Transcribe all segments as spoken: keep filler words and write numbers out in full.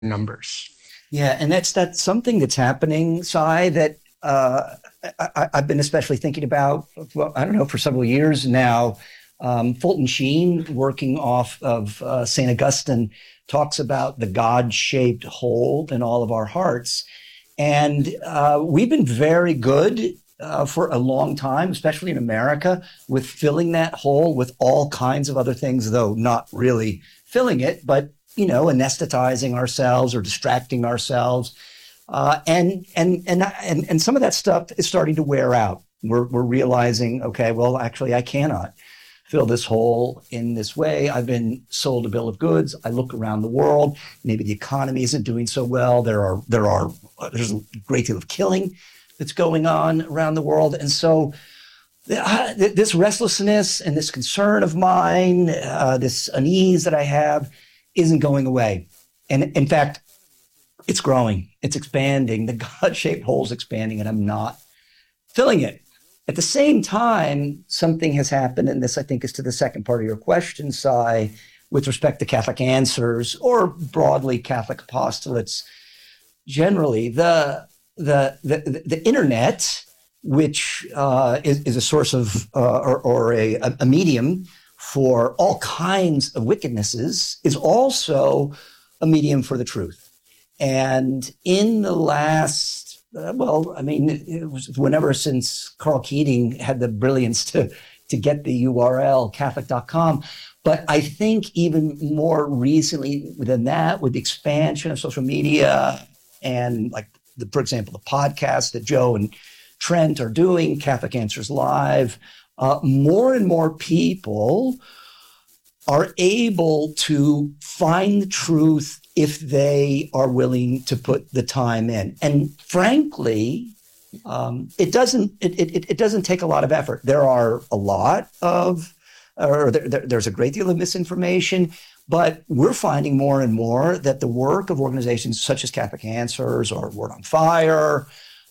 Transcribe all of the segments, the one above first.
numbers. Yeah, and that's that's something that's happening, Cy, that uh, I, I've been especially thinking about, well, I don't know, for several years now. Um, Fulton Sheen, working off of uh, Saint Augustine, talks about the God-shaped hole in all of our hearts. And uh, we've been very good uh, for a long time, especially in America, with filling that hole with all kinds of other things, though not really filling it, but you know, anesthetizing ourselves or distracting ourselves. Uh, and, and, and, and, and some of that stuff is starting to wear out. We're, we're realizing, okay, well, actually, I cannot fill this hole in this way. I've been sold a bill of goods. I look around the world. Maybe the economy isn't doing so well. There are, there are, there's a great deal of killing that's going on around the world. And so uh, this restlessness and this concern of mine, uh, this unease that I have, isn't going away. And in fact, it's growing, it's expanding. The God-shaped hole is expanding, and I'm not filling it. At the same time, something has happened, and this, I think, is to the second part of your question, Cy, with respect to Catholic Answers, or broadly Catholic apostolates generally. The, the, the, the internet, which uh, is, is a source of, uh, or, or a, a medium for all kinds of wickednesses, is also a medium for the truth. And in the last, uh, well, I mean, it was whenever since Carl Keating had the brilliance to, to get the U R L, Catholic dot com. But I think even more recently than that, with the expansion of social media and, like, the, for example, the podcast that Joe and Trent are doing, Catholic Answers Live, Uh, more and more people are able to find the truth if they are willing to put the time in. And frankly, um, it doesn't it, it, it doesn't take a lot of effort. There are a lot of, or there, there, there's a great deal of misinformation, but we're finding more and more that the work of organizations such as Catholic Answers or Word on Fire,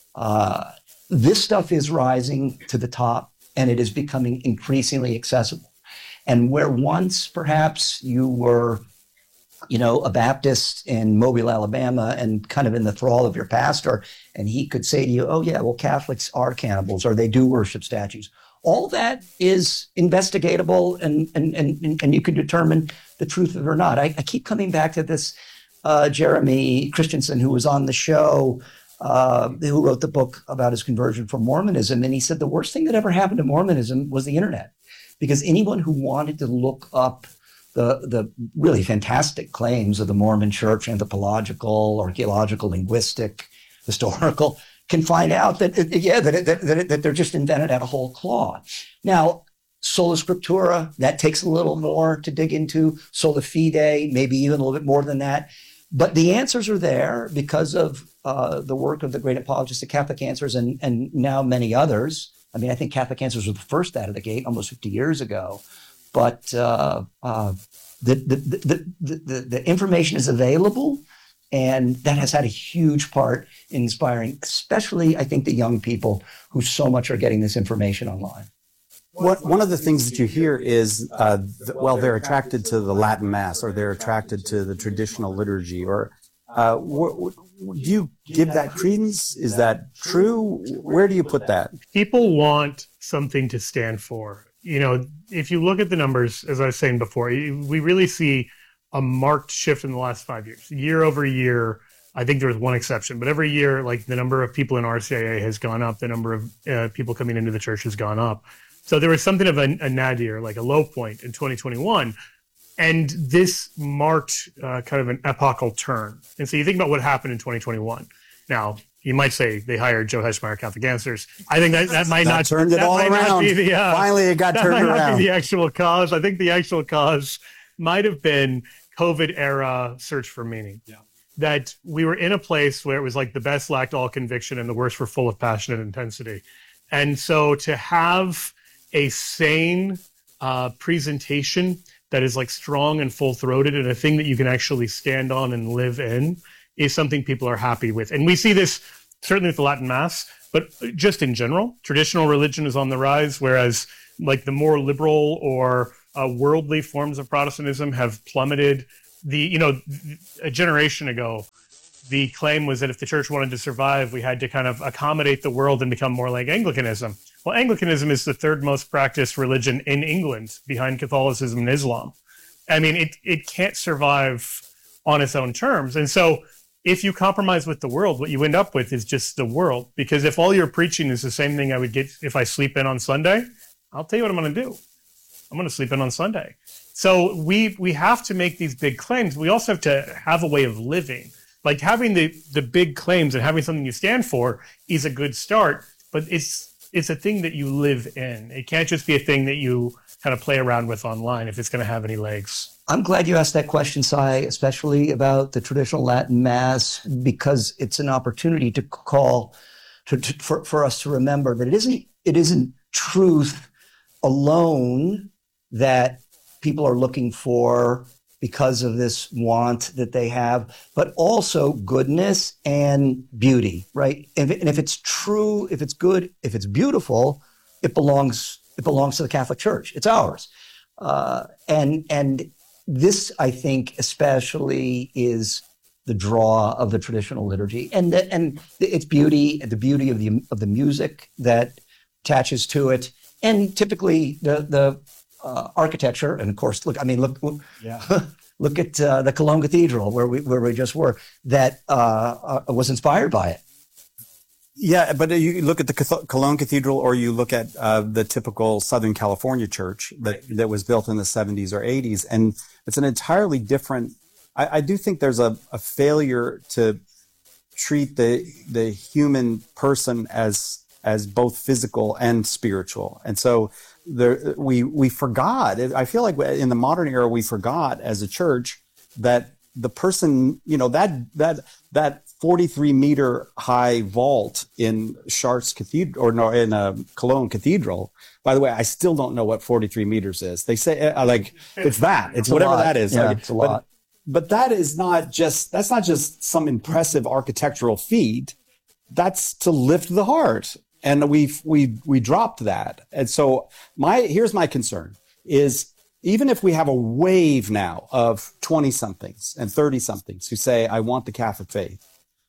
uh, this stuff is rising to the top. And it is becoming increasingly accessible. And where once perhaps you were, you know, a Baptist in Mobile, Alabama, and kind of in the thrall of your pastor, and he could say to you, oh, yeah, well, Catholics are cannibals, or they do worship statues. All that is investigatable, and and and, and you can determine the truth of it or not. I, I keep coming back to this uh, Jeremy Christensen, who was on the show, Uh, who wrote the book about his conversion from Mormonism. And he said the worst thing that ever happened to Mormonism was the internet, because anyone who wanted to look up the, the really fantastic claims of the Mormon Church, anthropological, archaeological, linguistic, historical, can find out that, yeah, that, that, that, that they're just invented out of whole cloth. Now, Sola Scriptura, that takes a little more to dig into. Sola Fide, maybe even a little bit more than that. But the answers are there because of uh, the work of the great apologists of Catholic Answers and, and now many others. I mean, I think Catholic Answers were the first out of the gate almost fifty years ago. But uh, uh, the, the, the, the, the information is available, and that has had a huge part in inspiring, especially, I think, the young people who so much are getting this information online. What, one of the things that you hear is, uh, th- well, they're attracted to the Latin Mass, or they're attracted to the traditional liturgy, or uh, wh- wh- do you give that credence? Is that true? Where do you put that? People want something to stand for. You know, if you look at the numbers, as I was saying before, we really see a marked shift in the last five years. Year over year, I think there's one exception, but every year, like, the number of people in R C I A has gone up, the number of uh, people coming into the church has gone up. So there was something of a, a nadir, like a low point in twenty twenty-one. And this marked uh, kind of an epochal turn. And so you think about what happened in twenty twenty-one. Now, you might say they hired Joe Heschmeyer, Catholic Answers. I think that, that might that not turned it that all might around. Not be the, uh, Finally, it got that turned might around. Not be the actual cause. I think the actual cause might have been COVID era search for meaning. Yeah. That we were in a place where it was like the best lacked all conviction and the worst were full of passion and intensity. And so to have a sane uh, presentation that is like strong and full-throated and a thing that you can actually stand on and live in is something people are happy with. And we see this certainly with the Latin Mass, but just in general, traditional religion is on the rise, whereas like the more liberal or uh, worldly forms of Protestantism have plummeted. the, you know, a generation ago, the claim was that if the church wanted to survive, we had to kind of accommodate the world and become more like Anglicanism. Well, Anglicanism is the third most practiced religion in England behind Catholicism and Islam. I mean, it, it can't survive on its own terms. And so if you compromise with the world, what you end up with is just the world. Because if all you're preaching is the same thing I would get if I sleep in on Sunday, I'll tell you what I'm going to do. I'm going to sleep in on Sunday. So we we have to make these big claims. We also have to have a way of living. Like having the, the big claims and having something you stand for is a good start, but it's it's a thing that you live in. It can't just be a thing that you kind of play around with online if it's going to have any legs. I'm glad you asked that question, Cy, especially about the traditional Latin Mass, because it's an opportunity to call to, to for, for us to remember that it isn't it isn't truth alone that people are looking for because of this want that they have, but also goodness and beauty, right? And if, and if it's true, if it's good, if it's beautiful, it belongs it belongs to the Catholic Church. It's ours. Uh, and and this, I think, especially is the draw of the traditional liturgy, and the, and its beauty, the beauty of the of the music that attaches to it, and typically the the uh, architecture, and of course, look, I mean, look, look yeah. Look at uh, the Cologne Cathedral, where we where we just were, that uh, uh, was inspired by it. Yeah, but you look at the Cologne Cathedral, or you look at uh, the typical Southern California church that, that was built in the seventies or eighties, and it's an entirely different. I, I do think there's a, a failure to treat the the human person as as both physical and spiritual, and so there we we forgot. I feel like in the modern era we forgot as a church that the person, you know, that that that forty-three meter high vault in Chartres Cathedral, or no, in uh, Cologne Cathedral. By the way, I still don't know what forty-three meters is. They say uh, like it's that, it's, it's whatever that is. Yeah, like, it's a lot. But, but that is not just that's not just some impressive architectural feat. That's to lift the heart, and we we we dropped that. And so my here's my concern is, even if we have a wave now of twenty-somethings and thirty-somethings who say, I want the Catholic faith,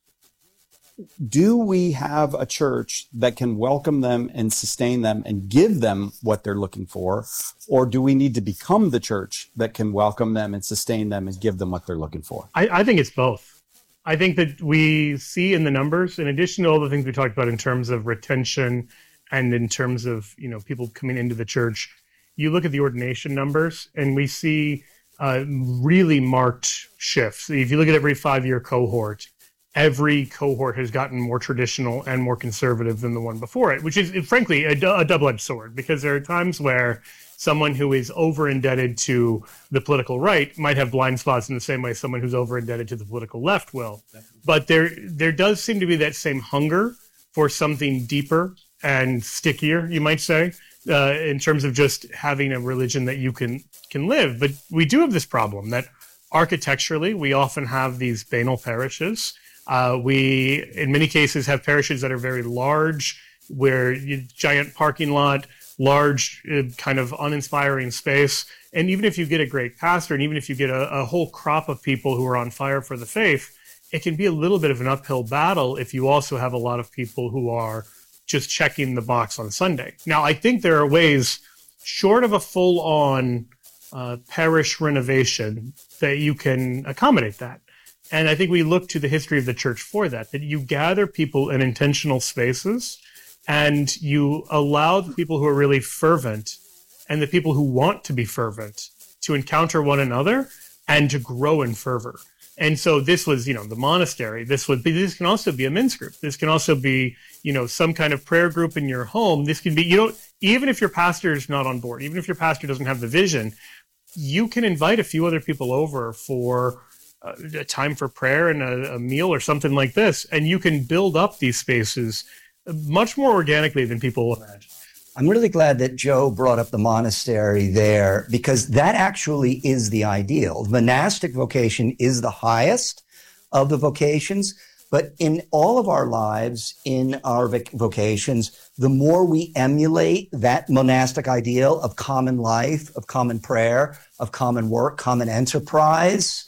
do we have a church that can welcome them and sustain them and give them what they're looking for? Or do we need to become the church that can welcome them and sustain them and give them what they're looking for? I, I think it's both. I think that we see in the numbers, in addition to all the things we talked about in terms of retention and in terms of, you know, people coming into the church, you look at the ordination numbers and we see uh, really marked shifts. If you look at every five-year cohort, every cohort has gotten more traditional and more conservative than the one before it, which is, frankly, a, a double-edged sword, because there are times where someone who is over-indebted to the political right might have blind spots in the same way someone who's over-indebted to the political left will. But there, there does seem to be that same hunger for something deeper and stickier, you might say, Uh, in terms of just having a religion that you can can live. But we do have this problem that architecturally, we often have these banal parishes. Uh, we, in many cases, have parishes that are very large, where you, giant parking lot, large, uh, kind of uninspiring space. And even if you get a great pastor, and even if you get a, a whole crop of people who are on fire for the faith, it can be a little bit of an uphill battle if you also have a lot of people who are just checking the box on Sunday. Now, I think there are ways, short of a full-on uh, parish renovation, that you can accommodate that. And I think we look to the history of the church for that, that you gather people in intentional spaces and you allow the people who are really fervent and the people who want to be fervent to encounter one another and to grow in fervor. And so this was, you know, the monastery. This would be, this can also be a men's group. This can also be, you know, some kind of prayer group in your home. This can be, you know, even if your pastor is not on board, even if your pastor doesn't have the vision, you can invite a few other people over for uh, a time for prayer and a, a meal or something like this. And you can build up these spaces much more organically than people imagine. I'm really glad that Joe brought up the monastery there, because that actually is the ideal. Monastic vocation is the highest of the vocations, but in all of our lives, in our vocations, the more we emulate that monastic ideal of common life, of common prayer, of common work, common enterprise,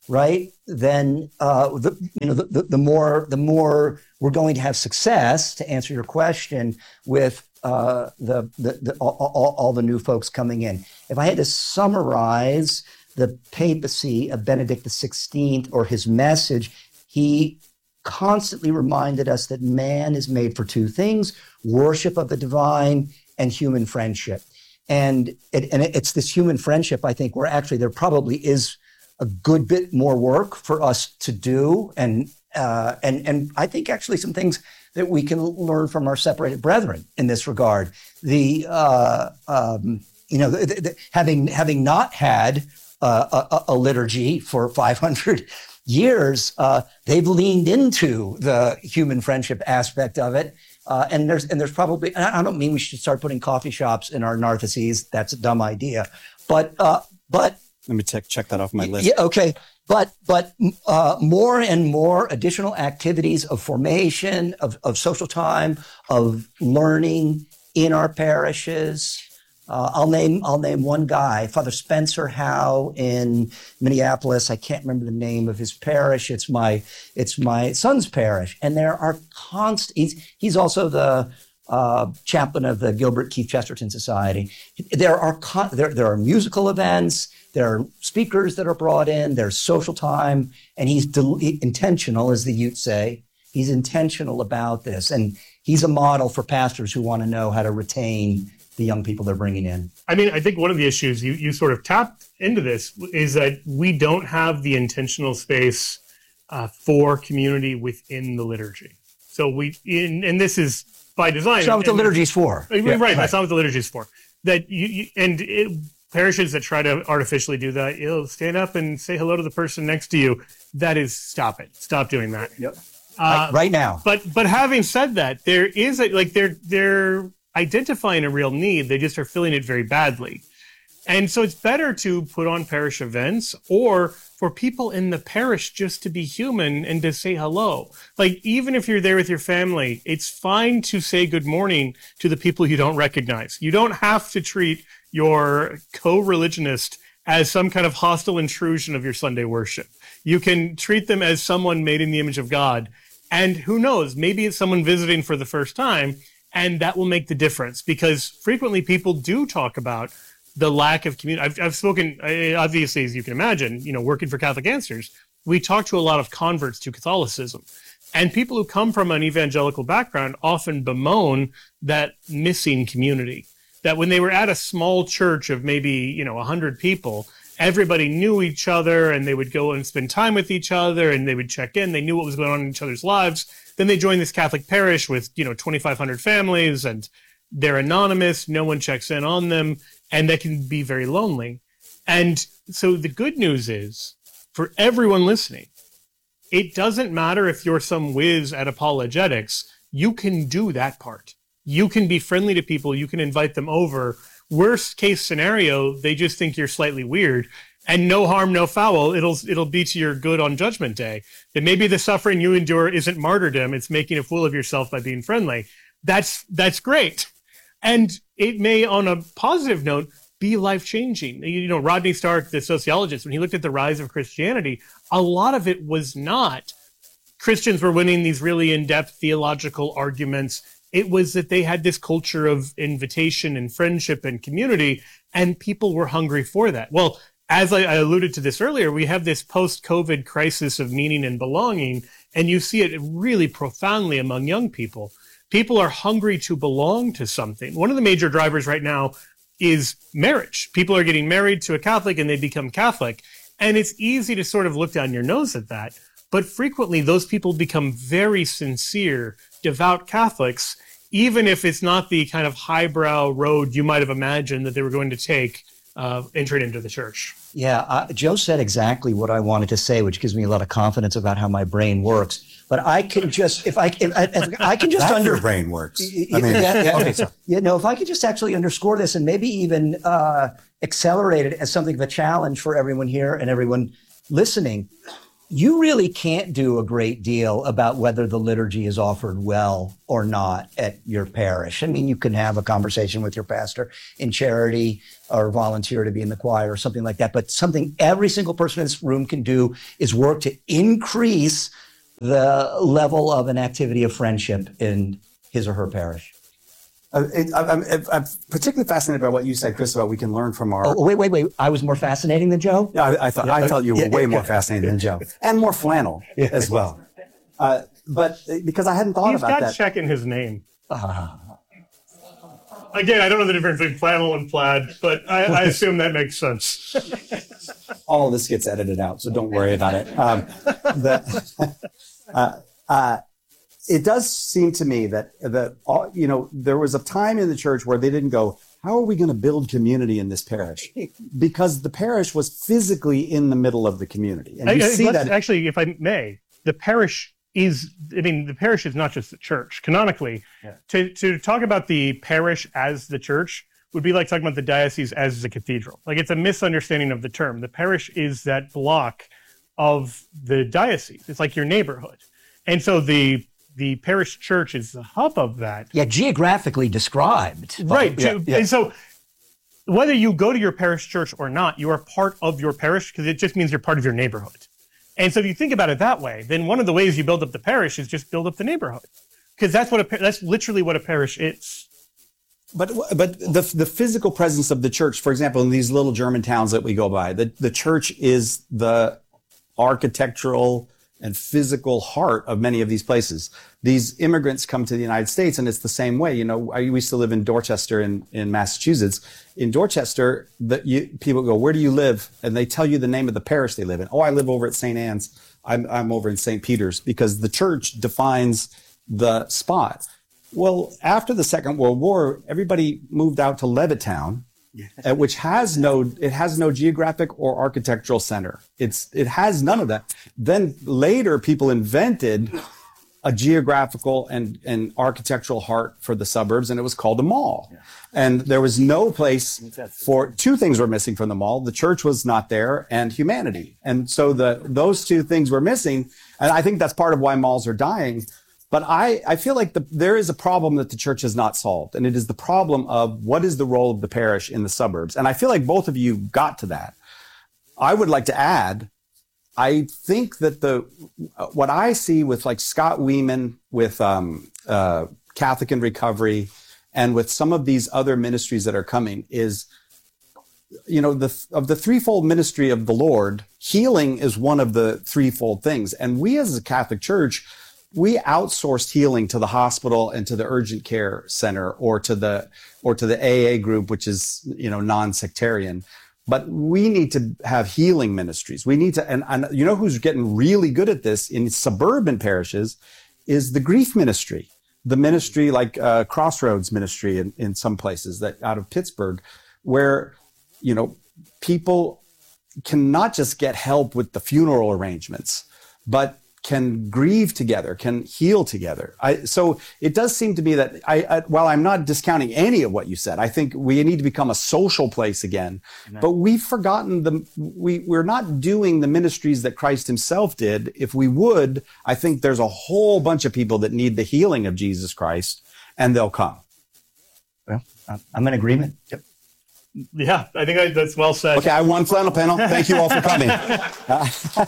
right, then uh, the you know the, the, the more the more we're going to have success, to answer your question, with uh, the, the, the all, all, all the new folks coming in. If I had to summarize the papacy of Benedict the sixteenth or his message, he constantly reminded us that man is made for two things: worship of the divine and human friendship. And it, and it's this human friendship, I think, where actually there probably is a good bit more work for us to do, and uh, and and I think actually some things that we can learn from our separated brethren in this regard. The uh, um, you know the, the, having having not had uh, a, a liturgy for five hundred years, uh, they've leaned into the human friendship aspect of it. Uh, and there's and there's probably, and I don't mean we should start putting coffee shops in our nartheses. That's a dumb idea. But uh, but let me check check that off my list. Yeah, okay. But but uh, more and more additional activities of formation, of of social time, of learning in our parishes. Uh, I'll name I'll name one guy, Father Spencer Howe in Minneapolis. I can't remember the name of his parish. It's my it's my son's parish, and there are constant. He's he's also the uh, chaplain of the Gilbert Keith Chesterton Society. There are con- there there are musical events. There are speakers that are brought in. There's social time, and he's del- intentional, as the Utes say. He's intentional about this, and he's a model for pastors who want to know how to retain the young people they're bringing in. I mean, I think one of the issues you, you sort of tapped into this is that we don't have the intentional space uh, for community within the liturgy. So we, in, and this is by design. That's not what the liturgy's for. Right, Yeah, right, right. That's not what the liturgy's for. That you, you and it, parishes that try to artificially do that, you'll stand up and say hello to the person next to you. That is, stop it. Stop doing that. Yep. Uh, Like right now. But but having said that, there is a, like they're they're identifying a real need. They just are filling it very badly. And so it's better to put on parish events, or for people in the parish just to be human and to say hello. Like, even if you're there with your family, it's fine to say good morning to the people you don't recognize. You don't have to treat your co-religionist as some kind of hostile intrusion of your Sunday worship. You can treat them as someone made in the image of God. And who knows, maybe it's someone visiting for the first time, and that will make the difference, because frequently people do talk about the lack of community. I've, I've spoken, obviously, as you can imagine, you know, working for Catholic Answers, we talk to a lot of converts to Catholicism. And people who come from an evangelical background often bemoan that missing community. That when they were at a small church of maybe, you know, one hundred people, everybody knew each other, and they would go and spend time with each other, and they would check in. They knew what was going on in each other's lives. Then they join this Catholic parish with, you know, twenty-five hundred families, and they're anonymous. No one checks in on them, and that can be very lonely. And so the good news is, for everyone listening, it doesn't matter if you're some whiz at apologetics. You can do that part. You can be friendly to people. You can invite them over. Worst case scenario, they just think you're slightly weird, and no harm, no foul. It'll it'll be to your good on Judgment Day. That maybe the suffering you endure isn't martyrdom; it's making a fool of yourself by being friendly. That's that's great, and it may, on a positive note, be life changing. You know, Rodney Stark, the sociologist, when he looked at the rise of Christianity, a lot of it was not Christians were winning these really in-depth theological arguments. It was that they had this culture of invitation and friendship and community, and people were hungry for that. Well, as I, I alluded to this earlier, we have this post-COVID crisis of meaning and belonging, and you see it really profoundly among young people. People are hungry to belong to something. One of the major drivers right now is marriage. People are getting married to a Catholic, and they become Catholic. And it's easy to sort of look down your nose at that. But frequently, those people become very sincere, devout Catholics, even if it's not the kind of highbrow road you might have imagined that they were going to take uh, entering into the church. Yeah, uh, Joe said exactly what I wanted to say, which gives me a lot of confidence about how my brain works. But I can just, if I, if I, if I can just That under your brain works. I I mean, yeah, yeah, okay, sorry. you know, if I could just actually underscore this and maybe even uh, accelerate it as something of a challenge for everyone here and everyone listening. you really can't do a great deal about whether the liturgy is offered well or not at your parish. I mean, you can have a conversation with your pastor in charity or volunteer to be in the choir or something like that. But something every single person in this room can do is work to increase the level of an activity of friendship in his or her parish. Uh, it, I, I'm, I'm particularly fascinated by what you said, Chris, about we can learn from our. Oh, wait, wait, wait. I was more fascinating than Joe? Yeah, I, I thought I thought you were Yeah, way yeah, more yeah. fascinating than Joe, and more flannel Yeah. as well. Uh, but because I hadn't thought He's about got that. check in his name. Uh, Again, I don't know the difference between flannel and plaid, but I, I assume that makes sense. All of this gets edited out, so don't worry about it. Um, the, uh, uh, it does seem to me that that all, you know, there was a time in the church where they didn't go, how are we going to build community in this parish? Because the parish was physically in the middle of the community, and you I- I- see let's- that. actually, if I may, the parish is, I mean, the parish is not just the church. Canonically, Yeah. to, to talk about the parish as the church would be like talking about the diocese as the cathedral. Like, it's a misunderstanding of the term. The parish is that block of the diocese. It's like your neighborhood. And so the the parish church is the hub of that. yeah, geographically described. Right. yeah, to- yeah. And so whether you go to your parish church or not, you are part of your parish because it just means you're part of your neighborhood. And so if you think about it that way, then one of the ways you build up the parish is just build up the neighborhood. Because that's what a, par- that's literally what a parish is. But but the the physical presence of the church, for example, in these little German towns that we go by, the, the church is the architectural and physical heart of many of these places. These immigrants come to the United States, and it's the same way. You know, I used to live in Dorchester in, in Massachusetts. In Dorchester, the, you, people go, where do you live? And they tell you the name of the parish they live in. Oh, I live over at Saint Anne's. I'm, I'm over in Saint Peter's, because the church defines the spot. Well, after the Second World War, everybody moved out to Levittown, uh, which has no, it has no geographic or architectural center. It's, it has none of that. Then later people invented a geographical and, and architectural heart for the suburbs, and it was called a mall. And there was no place for, two things were missing from the mall. The church was not there, and humanity. And so the, those two things were missing. And I think that's part of why malls are dying. But I, I feel like the, there is a problem that the church has not solved, and it is the problem of what is the role of the parish in the suburbs. And I feel like both of you got to that. I would like to add, I think that the what I see with like Scott Weeman, with um, uh, Catholic in Recovery, and with some of these other ministries that are coming is, you know, the of the threefold ministry of the Lord, healing is one of the threefold things. And we as a Catholic Church, we outsourced healing to the hospital and to the urgent care center, or to the or to the A A group, which is, you know, non-sectarian. But we need to have healing ministries. We need to, and, and you know who's getting really good at this in suburban parishes is the grief ministry, the ministry like uh, Crossroads ministry in, in some places that out of Pittsburgh, where, you know, people can not just get help with the funeral arrangements, but can grieve together, can heal together. I, so it does seem to me that I, I, while I'm not discounting any of what you said, I think we need to become a social place again. Amen. But we've forgotten the, we, we're not doing the ministries that Christ himself did. If we would, I think there's a whole bunch of people that need the healing of Jesus Christ, and they'll come. Well, I'm in agreement. Yep. Yeah, I think I, that's well said. Okay, I won flannel panel. Thank you all for coming. Uh,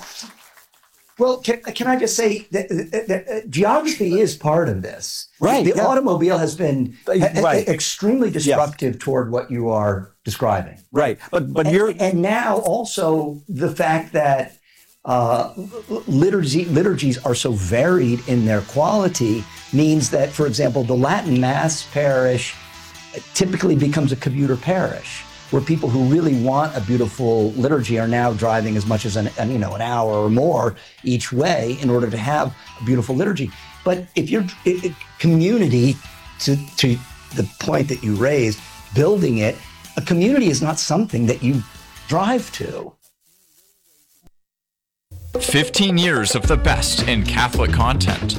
Well, can, can I just say that, that, that geography is part of this. Right. The yeah. automobile has been Right. extremely disruptive yes. toward what you are describing. Right. But but and, you're and now also the fact that uh, liturgy liturgies are so varied in their quality means that, for example, the Latin Mass parish typically becomes a commuter parish, where people who really want a beautiful liturgy are now driving as much as an, an you know an hour or more each way in order to have a beautiful liturgy. But if you're it, it, community, to to the point that you raised, building it, a community is not something that you drive to. fifteen years of the best in Catholic content.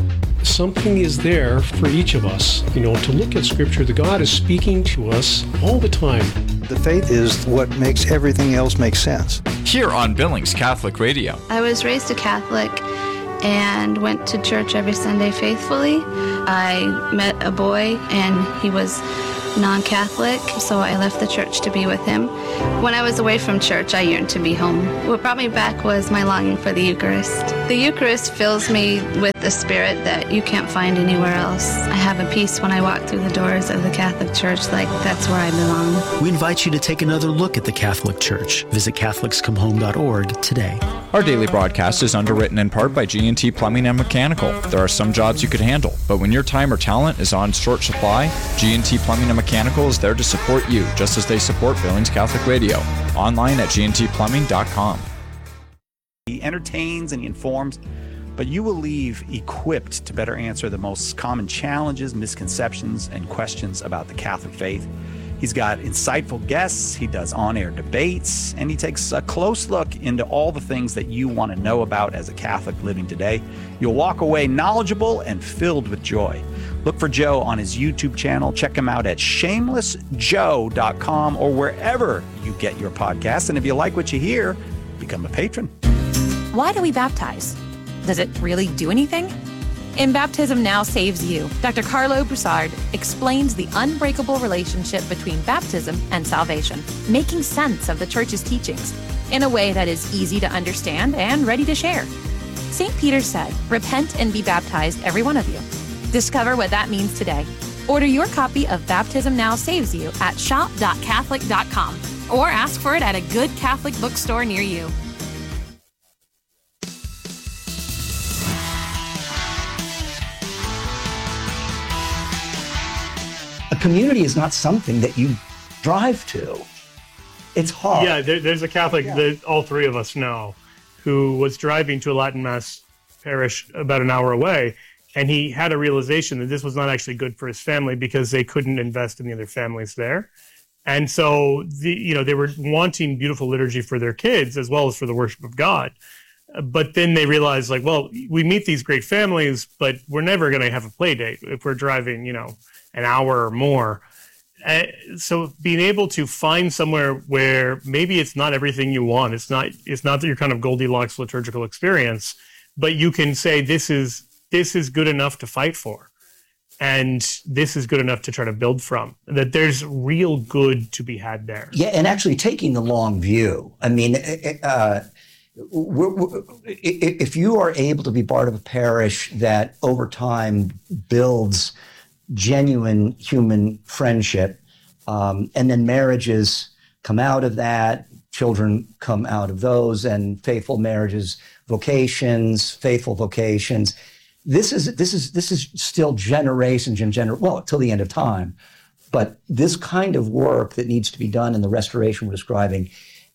something is there for each of us, you know, to look at Scripture. The God is speaking to us all the time. The faith is what makes everything else make sense. Here on Billings Catholic Radio. I was raised a Catholic and went to church every Sunday faithfully. I met a boy and he was non-Catholic, so I left the church to be with him. When I was away from church, I yearned to be home. What brought me back was my longing for the Eucharist. The Eucharist fills me with the spirit that you can't find anywhere else. I have a peace when I walk through the doors of the Catholic Church, like that's where I belong. We invite you to take another look at the Catholic Church. Visit Catholics Come Home dot org today. Our daily broadcast is underwritten in part by G and T Plumbing and Mechanical. There are some jobs you could handle, but when your time or talent is on short supply, G and T Plumbing and Mechanical is there to support you, just as they support Billings Catholic Radio. Online at G and T plumbing dot com. He entertains and he informs, but you will leave equipped to better answer the most common challenges, misconceptions, and questions about the Catholic faith. He's got insightful guests, he does on-air debates, and he takes a close look into all the things that you want to know about as a Catholic living today. You'll walk away knowledgeable and filled with joy. Look for Joe on his YouTube channel. Check him out at shameless joe dot com or wherever you get your podcasts. And if you like what you hear, become a patron. Why do we baptize? Does it really do anything? In Baptism Now Saves You, Doctor Carlo Broussard explains the unbreakable relationship between baptism and salvation, making sense of the Church's teachings in a way that is easy to understand and ready to share. Saint Peter said, "Repent and be baptized, every one of you." Discover what that means today. Order your copy of Baptism Now Saves You at shop dot catholic dot com or ask for it at a good Catholic bookstore near you. A community is not something that you drive to. It's hard. Yeah, there, there's a Catholic Yeah. that all three of us know who was driving to a Latin Mass parish about an hour away, and he had a realization that this was not actually good for his family because they couldn't invest in the other families there. And so, the, you know, they were wanting beautiful liturgy for their kids as well as for the worship of God. But then they realized, like, well, we meet these great families, but we're never going to have a play date if we're driving, you know, an hour or more. Uh, so being able to find somewhere where maybe it's not everything you want, it's not, it's not your kind of Goldilocks liturgical experience, but you can say this is this is good enough to fight for, and this is good enough to try to build from. That there's real good to be had there. Yeah, and actually taking the long view. I mean, uh, we're, we're, if you are able to be part of a parish that over time builds genuine human friendship, um, and then marriages come out of that, children come out of those, and faithful marriages, vocations, faithful vocations. This is this is this is still generations and gener well till the end of time, but this kind of work that needs to be done in the restoration we're describing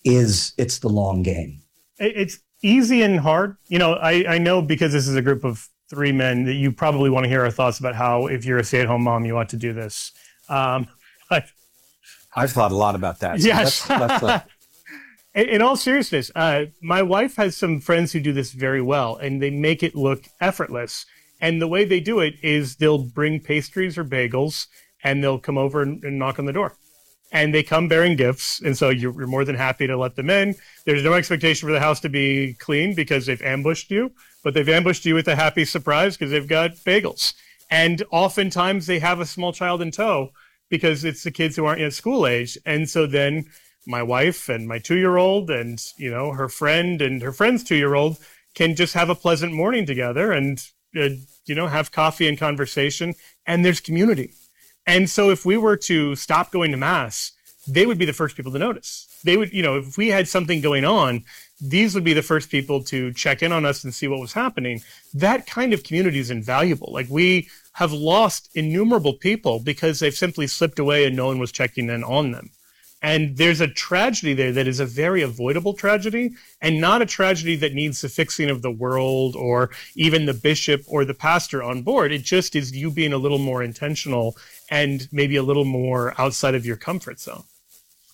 is it's the long game. It's easy and hard. You know, I, I know because this is a group of three men that you probably want to hear our thoughts about how if you're a stay-at-home mom, you ought to do this. Um, but I've thought a lot about that. So yes. let's, let's, uh, in, in all seriousness, uh, my wife has some friends who do this very well, and they make it look effortless. And the way they do it is they'll bring pastries or bagels, and they'll come over and, and knock on the door. And they come bearing gifts, and so you're, you're more than happy to let them in. There's no expectation for the house to be clean because they've ambushed you, but they've ambushed you with a happy surprise because they've got bagels. And oftentimes they have a small child in tow because it's the kids who aren't yet school age. And so then my wife and my two-year-old and, you know, her friend and her friend's two-year-old can just have a pleasant morning together and, uh, you know, have coffee and conversation, and there's community. And so if we were to stop going to Mass, they would be the first people to notice. They would, you know, if we had something going on, these would be the first people to check in on us and see what was happening. That kind of community is invaluable. Like, we have lost innumerable people because they've simply slipped away and no one was checking in on them. And there's a tragedy there that is a very avoidable tragedy, and not a tragedy that needs the fixing of the world or even the bishop or the pastor on board. It just is you being a little more intentional and maybe a little more outside of your comfort zone.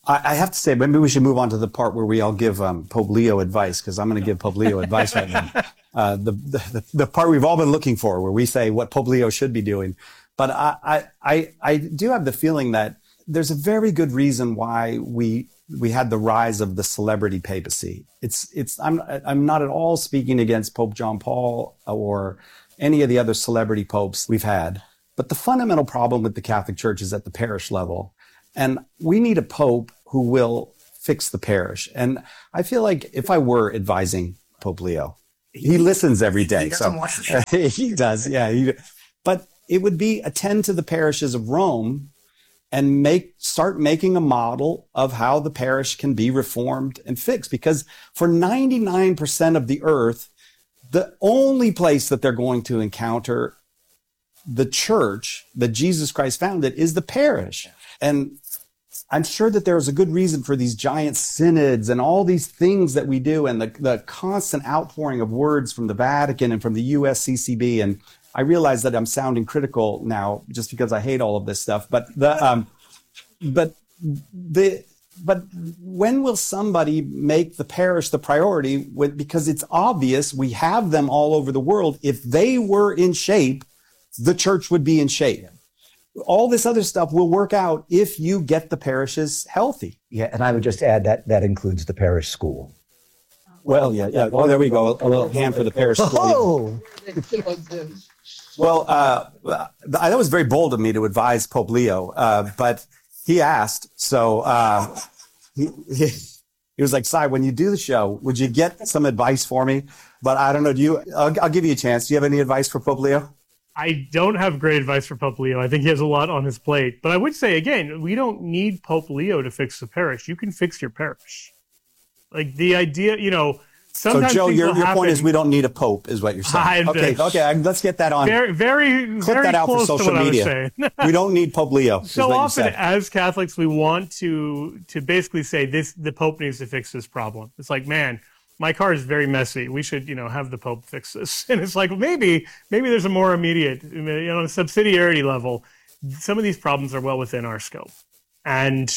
I, I have to say, maybe we should move on to the part where we all give um, Pope Leo advice, because I'm going to give Pope Leo advice right now. Uh, the, the the part we've all been looking for, where we say what Pope Leo should be doing. But I I I, I do have the feeling that there's a very good reason why we we had the rise of the celebrity papacy. It's it's I'm I'm not at all speaking against Pope John Paul or any of the other celebrity popes we've had. But the fundamental problem with the Catholic Church is at the parish level. And we need a pope who will fix the parish. And I feel like if I were advising Pope Leo, he listens every day. He doesn't so watch the show. he does, yeah. He, but it would be attend to the parishes of Rome and make start making a model of how the parish can be reformed and fixed. Because for ninety-nine percent of the earth, the only place that they're going to encounter the church that Jesus Christ founded is the parish. And I'm sure that there is a good reason for these giant synods and all these things that we do, and the, the constant outpouring of words from the Vatican and from the U S C C B. And I realize that I'm sounding critical now just because I hate all of this stuff. But the, um, but the, but when will somebody make the parish the priority? With, because it's obvious we have them all over the world. If they were in shape, the church would be in shape. All this other stuff will work out if you get the parishes healthy. Yeah, and I would just add that that includes the parish school. Well, yeah, yeah. Well, there we go. A little hand for the parish school. Oh! Well, uh, that was very bold of me to advise Pope Leo, uh, but he asked. So uh, he, he, he was like, "Si, when you do the show, would you get some advice for me?" But I don't know. Do you? I'll, I'll give you a chance. Do you have any advice for Pope Leo? I don't have great advice for Pope Leo. I think he has a lot on his plate. But I would say, again, we don't need Pope Leo to fix the parish. You can fix your parish. Like the idea, you know, sometimes so Joe, things your, will your happen. point is we don't need a pope, is what you're saying. I'm okay, just- okay, let's get that on. Very, very, Clip very that out for close to social what media. I was saying. We don't need Pope Leo. Is So what you often, said. as Catholics, we want to to basically say this: the Pope needs to fix this problem. It's like, man, my car is very messy. We should, you know, have the Pope fix this. And it's like, well, maybe, maybe there's a more immediate, you know, on a subsidiarity level, some of these problems are well within our scope. And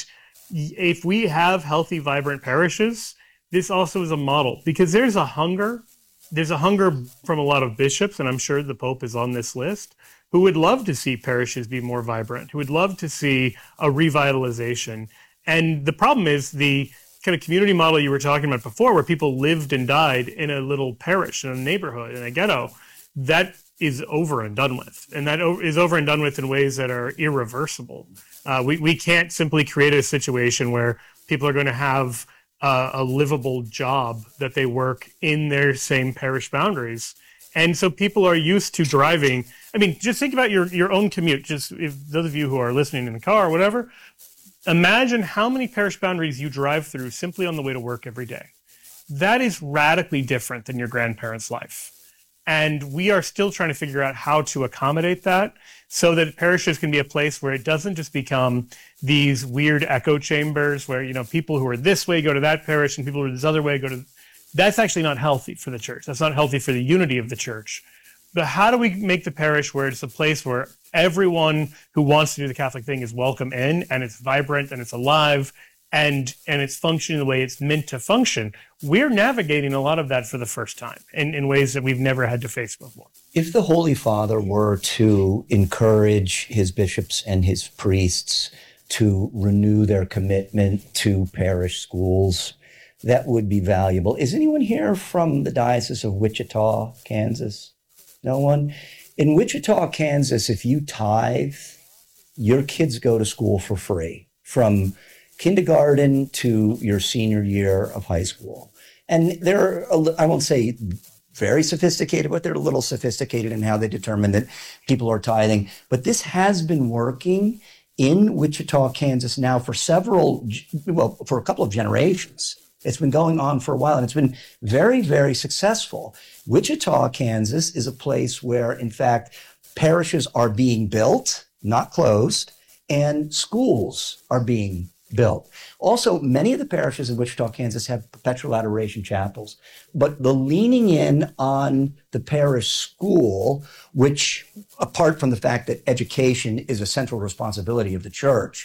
if we have healthy, vibrant parishes, this also is a model, because there's a hunger. There's a hunger from a lot of bishops, and I'm sure the Pope is on this list, who would love to see parishes be more vibrant, who would love to see a revitalization. And the problem is the kind of community model you were talking about before, where people lived and died in a little parish, in a neighborhood, in a ghetto, that is over and done with. And that is over and done with in ways that are irreversible. Uh, we, we can't simply create a situation where people are going to have uh, a livable job that they work in their same parish boundaries. And so people are used to driving. I mean, just think about your, your own commute. Just if those of you who are listening in the car or whatever, imagine how many parish boundaries you drive through simply on the way to work every day. That is radically different than your grandparents' life. And we are still trying to figure out how to accommodate that so that parishes can be a place where it doesn't just become these weird echo chambers where, you know, people who are this way go to that parish and people who are this other way go to... That's actually not healthy for the church. That's not healthy for the unity of the church. But how do we make the parish where it's a place where everyone who wants to do the Catholic thing is welcome in, and it's vibrant and it's alive and and it's functioning the way it's meant to function? We're navigating a lot of that for the first time in, in ways that we've never had to face before. If the Holy Father were to encourage his bishops and his priests to renew their commitment to parish schools, that would be valuable. Is anyone here from the Diocese of Wichita, Kansas? No one? In Wichita, Kansas, if you tithe, your kids go to school for free from kindergarten to your senior year of high school. And they're, I won't say very sophisticated, but they're a little sophisticated in how they determine that people are tithing. But this has been working in Wichita, Kansas now for several, well, for a couple of generations. It's been going on for a while, and it's been very, very successful. Wichita, Kansas is a place where, in fact, parishes are being built, not closed, and schools are being built. Also, many of the parishes in Wichita, Kansas have perpetual adoration chapels, but the leaning in on the parish school, which, apart from the fact that education is a central responsibility of the church,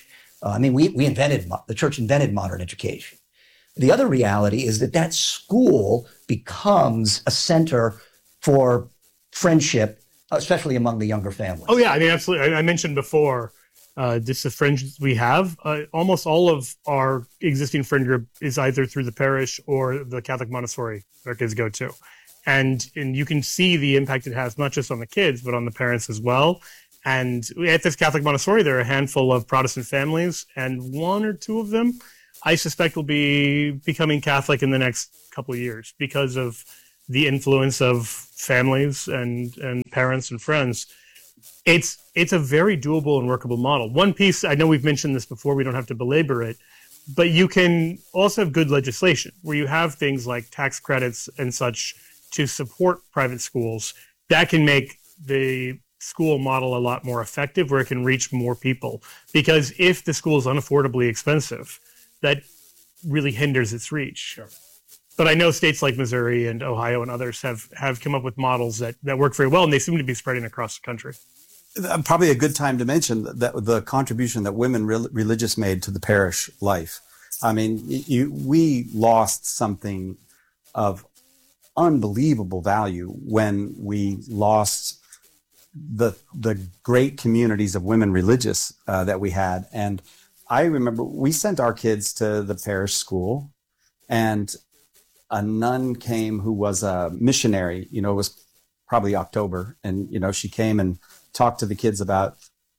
Uh, I mean, we, we invented, the church invented modern education. The other reality is that that school becomes a center for friendship, especially among the younger families. Oh, yeah. I mean, absolutely. I, I mentioned before, uh, just the friends we have. Uh, almost all of our existing friend group is either through the parish or the Catholic Montessori our kids go to. And, and you can see the impact it has, not just on the kids, but on the parents as well. And at this Catholic Montessori, there are a handful of Protestant families, and one or two of them, I suspect, will be becoming Catholic in the next couple of years because of the influence of families and, and parents and friends. It's it's a very doable and workable model. One piece, I know we've mentioned this before, we don't have to belabor it, but you can also have good legislation where you have things like tax credits and such to support private schools. That can make the school model a lot more effective, where it can reach more people. Because if the school is unaffordably expensive, that really hinders its reach. Sure. But I know states like Missouri and Ohio and others have, have come up with models that, that work very well, and they seem to be spreading across the country. Probably a good time to mention that the contribution that women re- religious made to the parish life. I mean, you, we lost something of unbelievable value when we lost the the great communities of women religious uh, that we had. And I remember we sent our kids to the parish school, and a nun came who was a missionary. You know, it was probably October, and you know, she came and talked to the kids about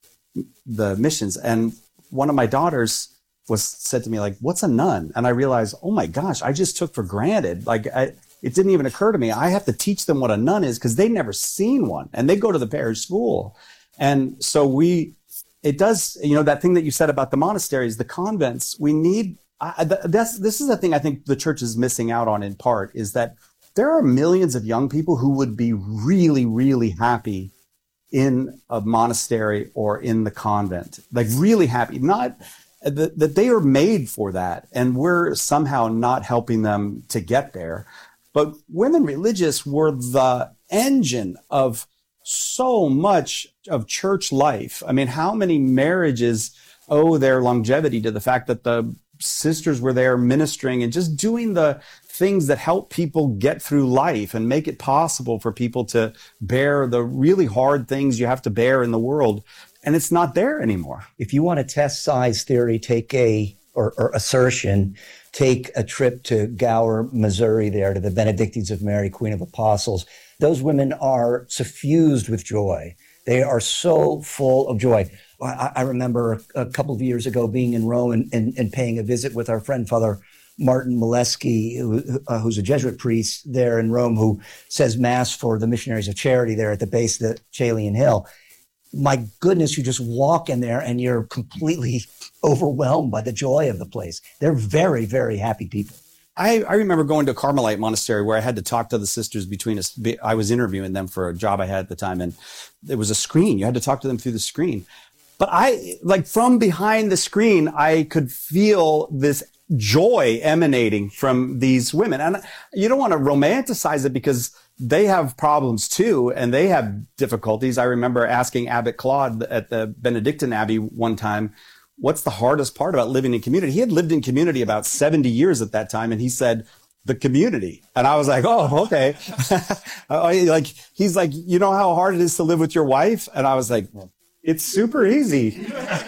the missions. And one of my daughters was said to me, like, "What's a nun?" And I realized, oh my gosh, I just took for granted, like, I, it didn't even occur to me. I have to teach them what a nun is because they've never seen one, and they go to the parish school. And so we, it does, you know, that thing that you said about the monasteries, the convents, we need, I, that's, this is the thing I think the church is missing out on in part, is that there are millions of young people who would be really, really happy in a monastery or in the convent, like really happy, not that, that they are made for that. And we're somehow not helping them to get there. But women religious were the engine of so much of church life. I mean, how many marriages owe their longevity to the fact that the sisters were there ministering and just doing the things that help people get through life and make it possible for people to bear the really hard things you have to bear in the world. And it's not there anymore. If you want to test size theory, take a, or, or assertion, take a trip to Gower, Missouri, there to the Benedictines of Mary, Queen of Apostles. Those women are suffused with joy. They are so full of joy. I, I remember a couple of years ago being in Rome and, and, and paying a visit with our friend, Father Martin Molesky, who, uh, who's a Jesuit priest there in Rome, who says Mass for the Missionaries of Charity there at the base of the Chalian Hill. My goodness, you just walk in there and you're completely overwhelmed by the joy of the place. They're very, very happy people. I, I remember going to a Carmelite monastery where I had to talk to the sisters between us. I was interviewing them for a job I had at the time, and there was a screen. You had to talk to them through the screen. But I, like, from behind the screen, I could feel this joy emanating from these women. And you don't want to romanticize it because they have problems too, and they have difficulties. I remember asking Abbot Claude at the Benedictine Abbey one time, what's the hardest part about living in community? He had lived in community about seventy years at that time, and he said, the community. And I was like, oh, okay. Like, he's like, you know how hard it is to live with your wife? And I was like, it's super easy.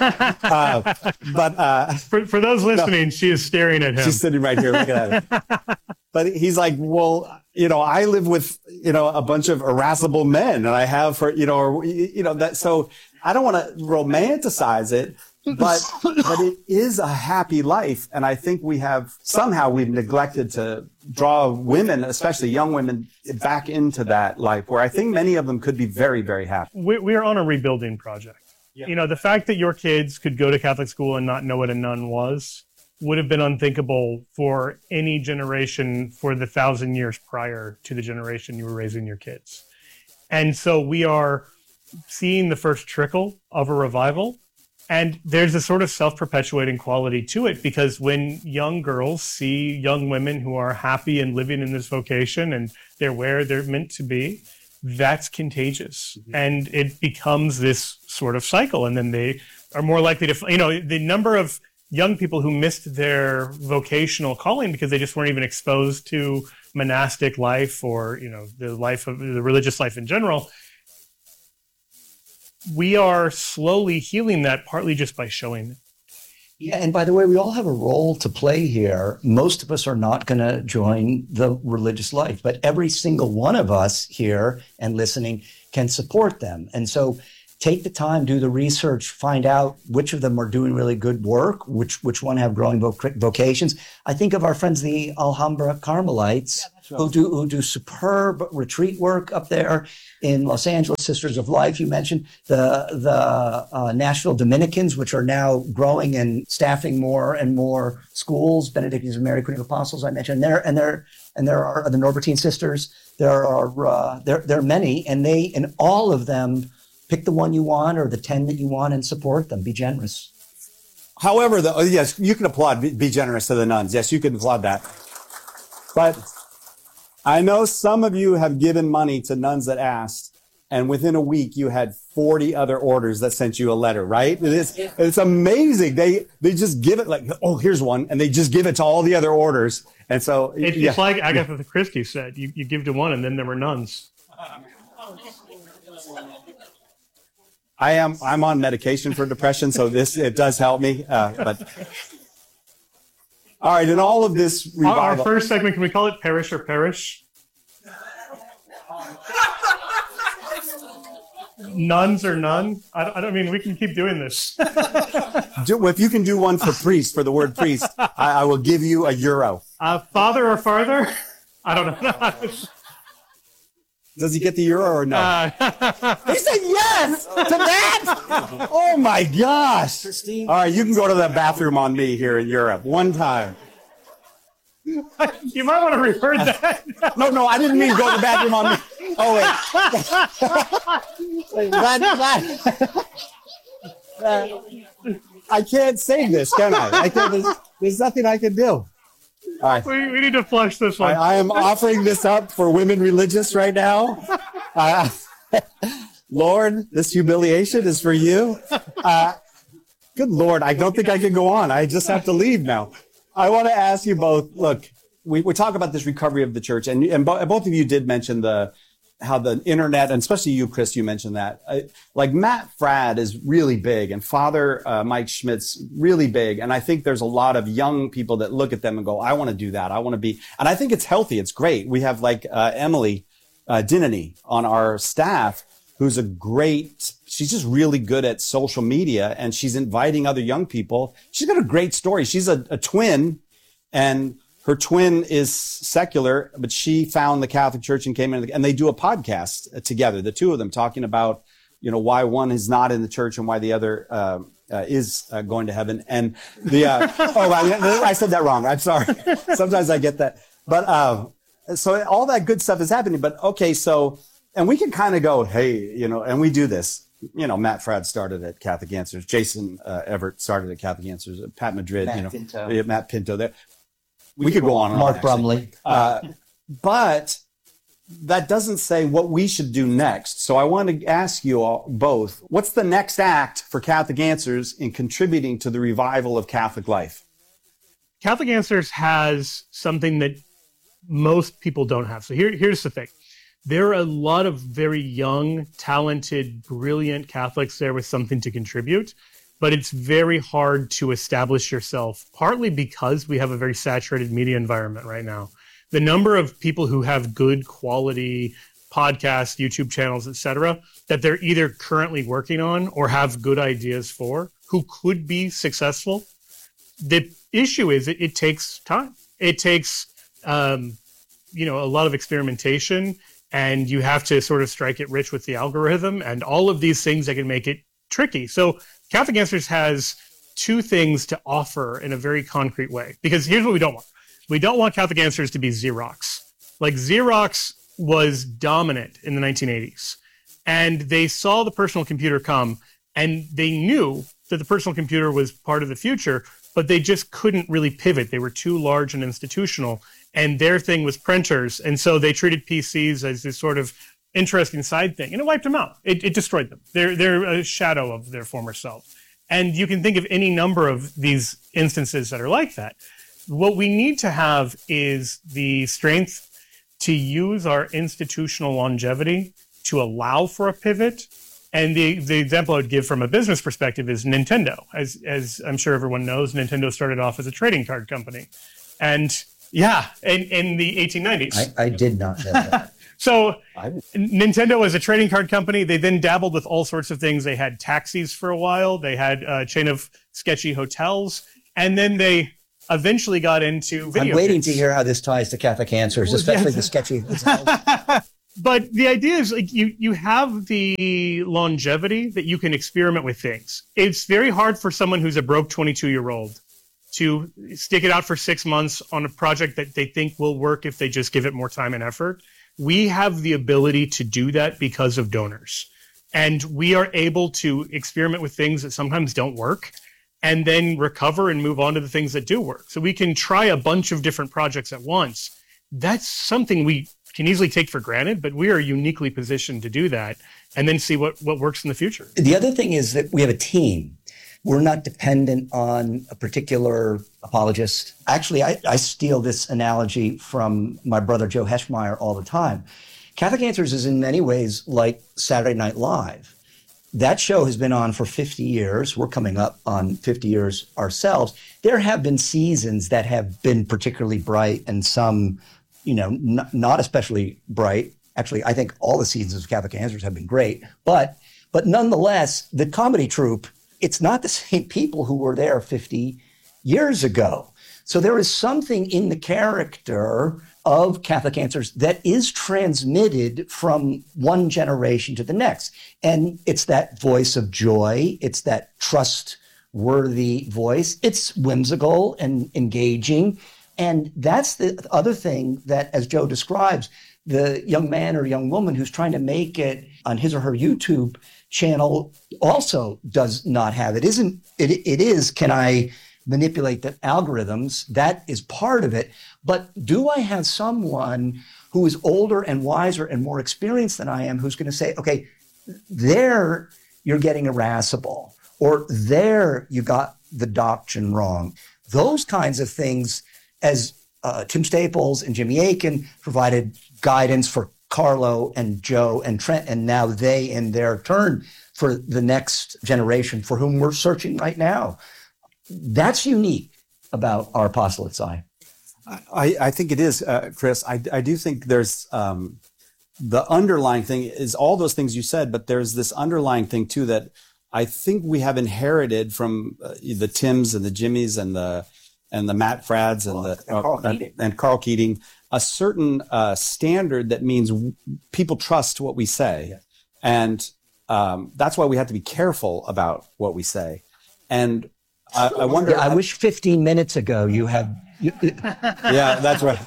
uh, but uh, for, for those listening, no, she is staring at him. She's sitting right here looking at him. But he's like, well, you know, I live with, you know, a bunch of irascible men, and I have for, you know, or, you know, that. So I don't want to romanticize it, but, but it is a happy life. And I think we have somehow we've neglected to draw women, especially young women, back into that life where I think many of them could be very, very happy. We, we are on a rebuilding project. Yeah. You know, the fact that your kids could go to Catholic school and not know what a nun was would have been unthinkable for any generation for the thousand years prior to the generation you were raising your kids. And so we are seeing the first trickle of a revival. And there's a sort of self-perpetuating quality to it, because when young girls see young women who are happy and living in this vocation and they're where they're meant to be, that's contagious. Mm-hmm. And it becomes this sort of cycle. And then they are more likely to, you know, the number of young people who missed their vocational calling because they just weren't even exposed to monastic life or, you know, the life of the religious life in general. We are slowly healing that, partly just by showing it. Yeah, and by the way, we all have a role to play here. Most of us are not going to join the religious life, but every single one of us here and listening can support them. And so take the time, do the research, find out which of them are doing really good work, which which one have growing voc- vocations. I think of our friends, the Alhambra Carmelites, yeah, who do who do superb retreat work up there in Los Angeles. Sisters of Life, you mentioned the the uh, Nashville Dominicans, which are now growing and staffing more and more schools. Benedictines of Mary, Queen of Apostles, I mentioned. And there and there and there are the Norbertine sisters. There are uh, there there are many, and they and all of them. Pick the one you want or the ten that you want and support them. Be generous. However, the, oh, yes, you can applaud, be, be generous to the nuns. Yes, you can applaud that. But I know some of you have given money to nuns that asked, and within a week you had forty other orders that sent you a letter, right? It is, it's amazing. They they just give it like, oh, here's one, and they just give it to all the other orders. And so it's yeah. like Agatha Christie said, you, you give to one and then there were nuns. I am, I'm on medication for depression, so this, it does help me. Uh, but all right, in all of this revival. Our first segment, can we call it Parish or Perish? Nuns or none? I don't, I don't mean, we can keep doing this. do, if you can do one for priest, for the word priest, I, I will give you a euro. Uh, father or farther? I don't know. Does he get the euro or no? Uh, he said yes to that. Oh my gosh! Christine. All right, you can go to the bathroom on me here in Europe one time. You might want to refer that. No, no, I didn't mean go to the bathroom on me. Oh wait. that, that, that, I can't say this, can I? I can't. There's, there's nothing I can do. All right. We, we need to flush this one. I, I am offering this up for women religious right now. Uh, Lord, this humiliation is for you. Uh, good Lord, I don't think I can go on. I just have to leave now. I want to ask you both, look, we, we talk about this recovery of the church, and, and bo- both of you did mention the how the internet, and especially you, Chris, you mentioned that. Uh, like Matt Fradd is really big, and Father uh, Mike Schmidt's really big. And I think there's a lot of young people that look at them and go, I want to do that. I want to be, and I think it's healthy. It's great. We have like uh, Emily uh, Dinany on our staff, who's a great, she's just really good at social media, and she's inviting other young people. She's got a great story. She's a, a twin, and her twin is secular, but she found the Catholic Church and came in, and they do a podcast together, the two of them, talking about, you know, why one is not in the church and why the other uh, uh, is uh, going to heaven. And the uh, oh, I, I said that wrong. I'm sorry. Sometimes I get that. But uh, so all that good stuff is happening. But okay, so and we can kind of go, hey, you know, and we do this. You know, Matt Fradd started at Catholic Answers. Jason uh, Everett started at Catholic Answers. Pat Madrid, Matt you know, Pinto. Matt Pinto there. We, we could go on and Mark on. Brumley. Uh, but that doesn't say what we should do next. So I want to ask you all both, what's the next act for Catholic Answers in contributing to the revival of Catholic life? Catholic Answers has something that most people don't have. So here, here's the thing. There are a lot of very young, talented, brilliant Catholics there with something to contribute. But it's very hard to establish yourself, partly because we have a very saturated media environment right now. The number of people who have good quality podcasts, YouTube channels, et cetera, that they're either currently working on or have good ideas for, who could be successful. The issue is it, it takes time. It takes, um, you know, a lot of experimentation, and you have to sort of strike it rich with the algorithm and all of these things that can make it tricky. So Catholic Answers has two things to offer in a very concrete way, because here's what we don't want. We don't want Catholic Answers to be Xerox. Like Xerox was dominant in the nineteen eighties, and they saw the personal computer come, and they knew that the personal computer was part of the future, but they just couldn't really pivot. They were too large and institutional, and their thing was printers. And so they treated P Cs as this sort of interesting side thing, and it wiped them out. It, it destroyed them. They're, they're a shadow of their former self. And you can think of any number of these instances that are like that. What we need to have is the strength to use our institutional longevity to allow for a pivot. And the, the example I would give from a business perspective is Nintendo. As, as I'm sure everyone knows, Nintendo started off as a trading card company. And yeah, in, in the eighteen nineties. I, I did not know that. So Nintendo was a trading card company. They then dabbled with all sorts of things. They had taxis for a while. They had a chain of sketchy hotels. And then they eventually got into video I'm waiting games. to hear how this ties to Catholic Answers, especially the sketchy hotels. But the idea is like you, you have the longevity that you can experiment with things. It's very hard for someone who's a broke twenty-two year old to stick it out for six months on a project that they think will work if they just give it more time and effort. We have the ability to do that because of donors. And we are able to experiment with things that sometimes don't work and then recover and move on to the things that do work. So we can try a bunch of different projects at once. That's something we can easily take for granted, but we are uniquely positioned to do that and then see what, what works in the future. The other thing is that we have a team. We're not dependent on a particular apologist. Actually, I, I steal this analogy from my brother Joe Heschmeyer all the time. Catholic Answers is in many ways like Saturday Night Live. That show has been on for fifty years. We're coming up on fifty years ourselves. There have been seasons that have been particularly bright and some, you know, n- not especially bright. Actually, I think all the seasons of Catholic Answers have been great. But, but nonetheless, the comedy troupe, it's not the same people who were there fifty years ago. So there is something in the character of Catholic Answers that is transmitted from one generation to the next. And it's that voice of joy. It's that trustworthy voice. It's whimsical and engaging. And that's the other thing that, as Joe describes, the young man or young woman who's trying to make it on his or her YouTube channel also does not have. It isn't, it, it is, can I manipulate the algorithms? That is part of it. But do I have someone who is older and wiser and more experienced than I am who's going to say, okay, there you're getting irascible, or there you got the doctrine wrong. Those kinds of things, as uh, Tim Staples and Jimmy Akin provided guidance for Carlo and Joe and Trent, and now they in their turn for the next generation for whom we're searching right now. That's unique about our apostolate side. I, I think it is, uh, Chris. I, I do think there's um, the underlying thing is all those things you said, but there's this underlying thing too that I think we have inherited from uh, the Tims and the Jimmys and the and the Matt Frads and the and Carl uh, Keating. and Carl Keating, a certain uh, standard that means w- people trust what we say, yeah. and um, that's why we have to be careful about what we say. And I, I wonder. Yeah, I wish fifteen minutes ago you had. You, yeah, that's right.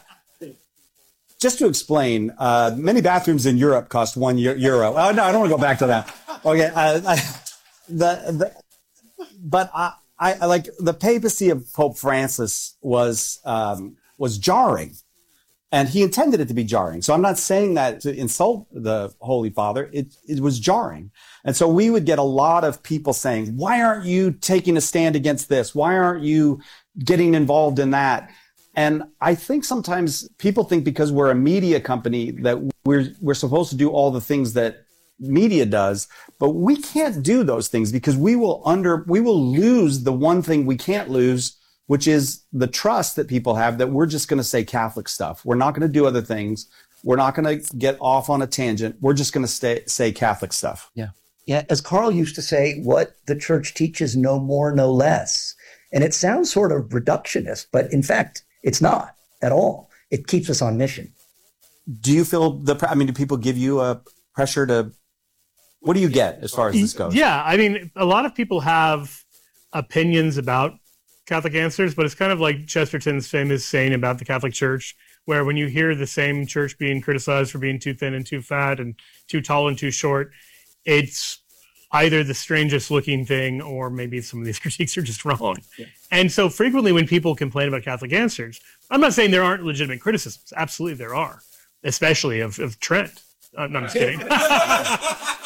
Just to explain, uh, many bathrooms in Europe cost one euro. Oh no, I don't want to go back to that. Okay, uh, I, the, the but I, I like the papacy of Pope Francis was um, was jarring, and he intended it to be jarring. So I'm not saying that to insult the Holy Father. It it was jarring, and so we would get a lot of people saying, "Why aren't you taking a stand against this? Why aren't you getting involved in that?" And I think sometimes people think because we're a media company that we're we're supposed to do all the things that media does, but we can't do those things because we will under we will lose the one thing we can't lose, which is the trust that people have that we're just going to say Catholic stuff. We're not going to do other things. We're not going to get off on a tangent. We're just going to stay say Catholic stuff. Yeah. Yeah. As Carl used to say, what the church teaches, no more, no less. And it sounds sort of reductionist, but in fact, it's not at all. It keeps us on mission. Do you feel the, I mean, do people give you a pressure to, what do you get as far as this goes? Yeah. I mean, a lot of people have opinions about Catholic Answers, but it's kind of like Chesterton's famous saying about the Catholic Church, where when you hear the same church being criticized for being too thin and too fat and too tall and too short, it's either the strangest looking thing or maybe some of these critiques are just wrong. Yeah. And so frequently when people complain about Catholic Answers, I'm not saying there aren't legitimate criticisms. Absolutely there are, especially of, of Trent. Uh, no, I'm just kidding.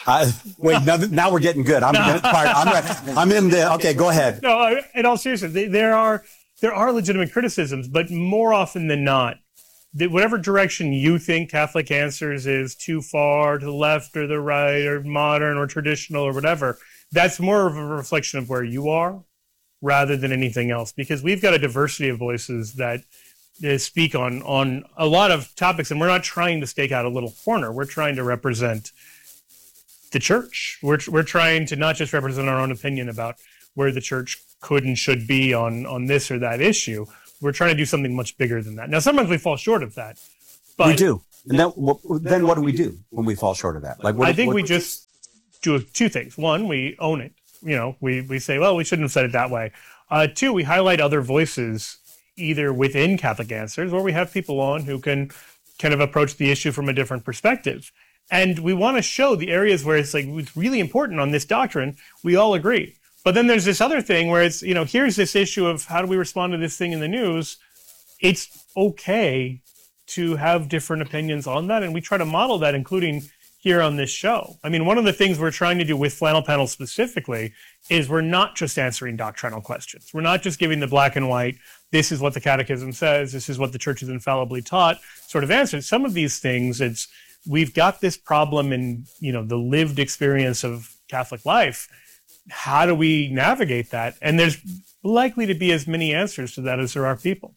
Uh, wait, now, now we're getting good. I'm, no. I'm, I'm in the, okay, go ahead. No, in all seriousness, there are, there are legitimate criticisms, but more often than not, that whatever direction you think Catholic Answers is too far to the left or the right or modern or traditional or whatever, that's more of a reflection of where you are rather than anything else, because we've got a diversity of voices that uh, speak on, on a lot of topics, and we're not trying to stake out a little corner. We're trying to represent the church. We're, we're trying to not just represent our own opinion about where the church could and should be on, on this or that issue. We're trying to do something much bigger than that. Now, sometimes we fall short of that. But we do. And then, then what do we do when we fall short of that? Like, what, I think what, we just do two things. One, we own it. You know, we, we say, well, we shouldn't have said it that way. Uh, two, we highlight other voices either within Catholic Answers, or we have people on who can kind of approach the issue from a different perspective. And we want to show the areas where it's like, it's really important on this doctrine. We all agree. But then there's this other thing where it's, you know, here's this issue of how do we respond to this thing in the news? It's okay to have different opinions on that. And we try to model that, including here on this show. I mean, one of the things we're trying to do with Flannel Panel specifically is we're not just answering doctrinal questions. We're not just giving the black and white, this is what the catechism says, this is what the church has infallibly taught sort of answers. Some of these things, it's, we've got this problem in, you know, the lived experience of Catholic life. How do we navigate that? And there's likely to be as many answers to that as there are people.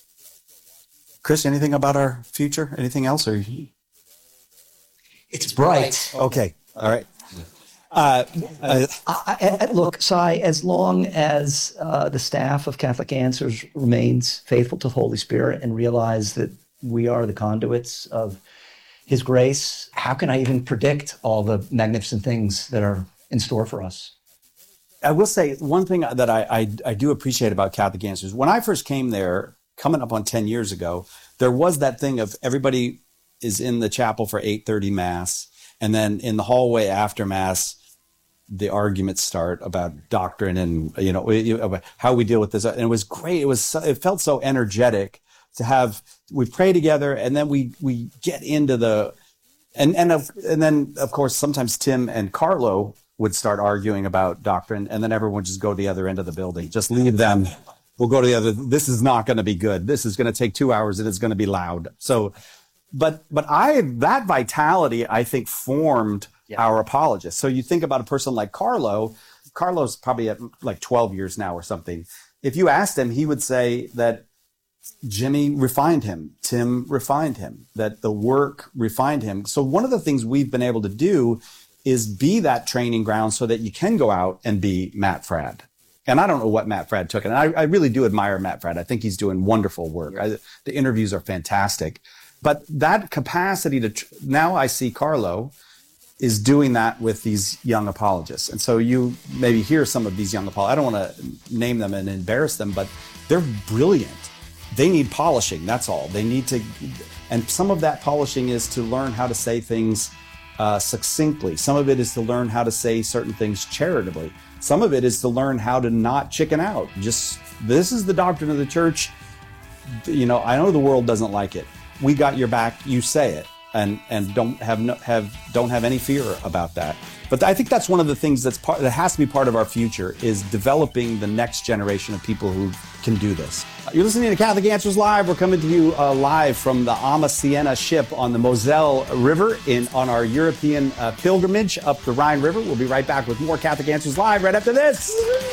Chris, anything about our future? Anything else? Or it's bright. Okay. All right. Uh, uh, I, I, look, Cy, as long as uh, the staff of Catholic Answers remains faithful to the Holy Spirit and realize that we are the conduits of His grace, how can I even predict all the magnificent things that are in store for us? I will say one thing that I, I, I do appreciate about Catholic Answers. When I first came there, coming up on ten years ago, there was that thing of everybody is in the chapel for eight thirty Mass. And then in the hallway after Mass, the arguments start about doctrine and, you know, how we deal with this. And it was great. It was, it felt so energetic to have, we pray together and then we, we get into the, and, and, of, and then of course, sometimes Tim and Carlo would start arguing about doctrine, and then everyone would just go to the other end of the building. Just leave them. We'll go to the other. This is not going to be good. This is going to take two hours and it's going to be loud. So, but, but I, that vitality, I think, formed yeah. our apologists. So you think about a person like Carlo. Carlo's probably at like twelve years now or something. If you asked him, he would say that Jimmy refined him. Tim refined him, that the work refined him. So one of the things we've been able to do is be that training ground so that you can go out and be Matt Fradd. And I don't know what Matt Fradd took. And I, I really do admire Matt Fradd. I think he's doing wonderful work. I, the interviews are fantastic. But that capacity to, tr- now I see Carlo is doing that with these young apologists. And so you maybe hear some of these young apologists. I don't want to name them and embarrass them, but they're brilliant. They need polishing. That's all. They need to, and some of that polishing is to learn how to say things Uh, succinctly. Some of it is to learn how to say certain things charitably. Some of it is to learn how to not chicken out. Just, this is the doctrine of the church. You know, I know the world doesn't like it. We got your back. You say it, and and don't have no, have don't have any fear about that. But I think that's one of the things that's part that has to be part of our future, is developing the next generation of people who can do this. You're listening to Catholic Answers Live. We're coming to you uh, live from the Ama Siena ship on the Moselle River in on our European uh, pilgrimage up the Rhine River. We'll be right back with more Catholic Answers Live right after this.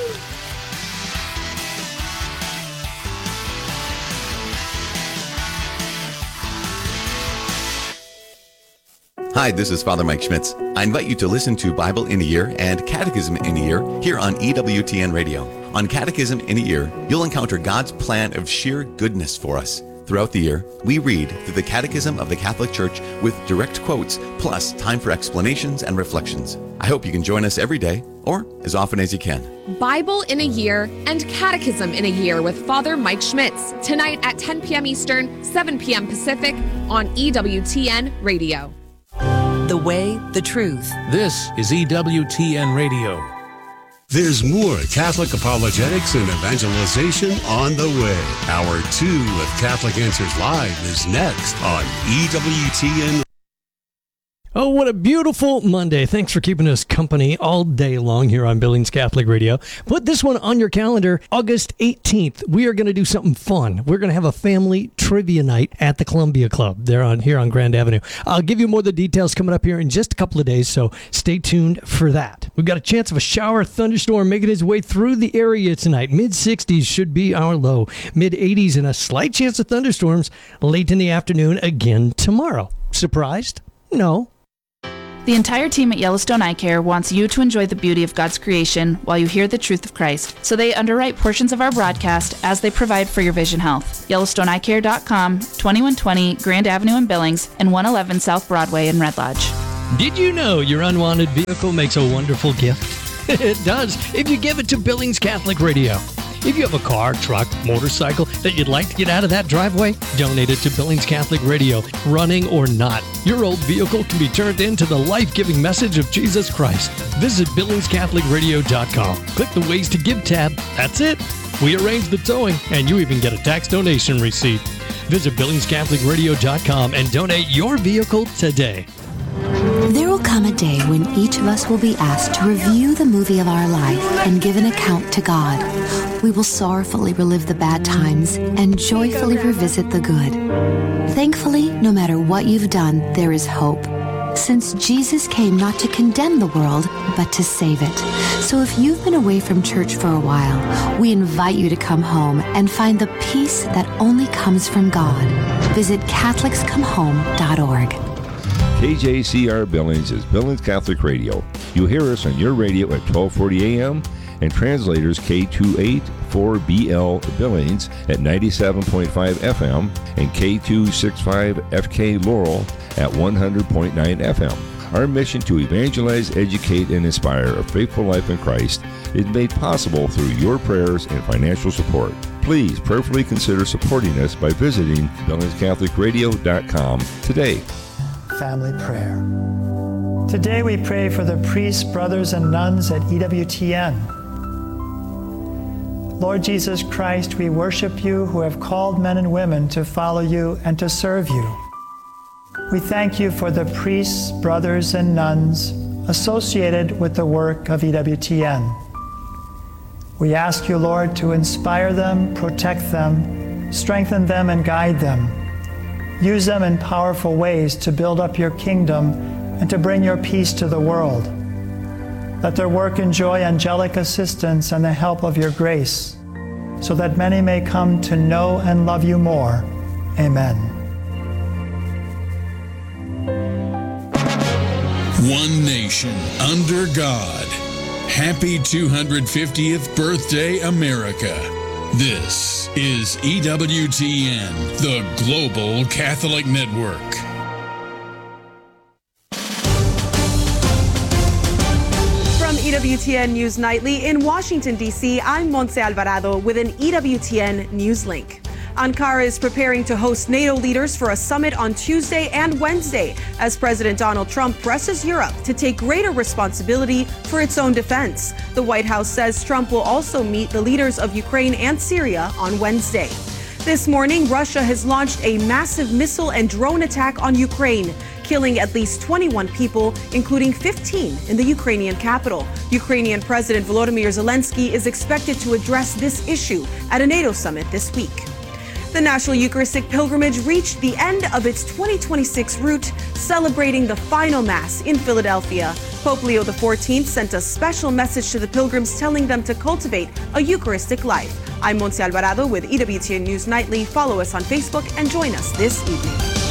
Hi, this is Father Mike Schmitz. I invite you to listen to Bible in a Year and Catechism in a Year here on E W T N Radio. On Catechism in a Year, you'll encounter God's plan of sheer goodness for us. Throughout the year, we read through the Catechism of the Catholic Church with direct quotes, plus time for explanations and reflections. I hope you can join us every day, or as often as you can. Bible in a Year and Catechism in a Year with Father Mike Schmitz, tonight at ten p.m. Eastern, seven p.m. Pacific on E W T N Radio. The way, the truth. This is E W T N Radio. There's more Catholic apologetics and evangelization on the way. Hour two of Catholic Answers Live is next on E W T N. Oh, what a beautiful Monday. Thanks for keeping us company all day long here on Billings Catholic Radio. Put this one on your calendar, August eighteenth. We are going to do something fun. We're going to have a family trivia night at the Columbia Club. They're on here on Grand Avenue. I'll give you more of the details coming up here in just a couple of days, so stay tuned for that. We've got a chance of a shower thunderstorm making its way through the area tonight. mid sixties should be our low. mid eighties and a slight chance of thunderstorms late in the afternoon again tomorrow. Surprised? No. The entire team at Yellowstone Eye Care wants you to enjoy the beauty of God's creation while you hear the truth of Christ. So they underwrite portions of our broadcast as they provide for your vision health. Yellowstone Eye Care dot com, twenty-one twenty Grand Avenue in Billings, and one eleven South Broadway in Red Lodge. Did you know your unwanted vehicle makes a wonderful gift? It does if you give it to Billings Catholic Radio. If you have a car, truck, motorcycle that you'd like to get out of that driveway, donate it to Billings Catholic Radio, running or not. Your old vehicle can be turned into the life-giving message of Jesus Christ. Visit Billings Catholic Radio dot com. Click the Ways to Give tab. That's it. We arrange the towing, and you even get a tax donation receipt. Visit Billings Catholic Radio dot com and donate your vehicle today. There will come a day when each of us will be asked to review the movie of our life and give an account to God. We will sorrowfully relive the bad times and joyfully revisit the good. Thankfully, no matter what you've done, there is hope. Since Jesus came not to condemn the world, but to save it. So if you've been away from church for a while, we invite you to come home and find the peace that only comes from God. Visit Catholics Come Home dot org. K J C R Billings is Billings Catholic Radio. You hear us on your radio at twelve forty a.m. and translators K two eighty-four B L Billings at ninety-seven point five F M and K two sixty-five F K Laurel at one hundred point nine F M. Our mission to evangelize, educate, and inspire a faithful life in Christ is made possible through your prayers and financial support. Please prayerfully consider supporting us by visiting Billings Catholic Radio dot com today. Family prayer. Today we pray for the priests, brothers, and nuns at E W T N. Lord Jesus Christ, we worship you who have called men and women to follow you and to serve you. We thank you for the priests, brothers, and nuns associated with the work of E W T N. We ask you, Lord, to inspire them, protect them, strengthen them, and guide them. Use them in powerful ways to build up your kingdom and to bring your peace to the world. Let their work enjoy angelic assistance and the help of your grace, so that many may come to know and love you more. Amen. One nation under God. Happy two hundred fiftieth birthday, America. This is E W T N, the Global Catholic Network. From E W T N News Nightly in Washington, D C, I'm Montse Alvarado with an E W T N News Link. Ankara is preparing to host NATO leaders for a summit on Tuesday and Wednesday as President Donald Trump presses Europe to take greater responsibility for its own defense. The White House says Trump will also meet the leaders of Ukraine and Syria on Wednesday. This morning, Russia has launched a massive missile and drone attack on Ukraine, killing at least twenty-one people, including fifteen in the Ukrainian capital. Ukrainian President Volodymyr Zelensky is expected to address this issue at a NATO summit this week. The National Eucharistic Pilgrimage reached the end of its twenty twenty-six route, celebrating the final Mass in Philadelphia. Pope Leo the fourteenth sent a special message to the pilgrims telling them to cultivate a Eucharistic life. I'm Montse Alvarado with E W T N News Nightly. Follow us on Facebook and join us this evening.